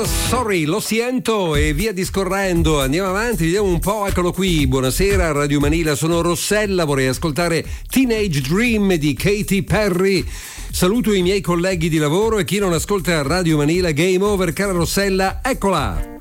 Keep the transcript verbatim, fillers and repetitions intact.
Sorry, lo siento e via discorrendo. Andiamo avanti, vediamo un po', eccolo qui. Buonasera Radio Manila, sono Rossella, vorrei ascoltare Teenage Dream di Katy Perry. Saluto i miei colleghi di lavoro e chi non ascolta Radio Manila, game over, cara Rossella, eccola.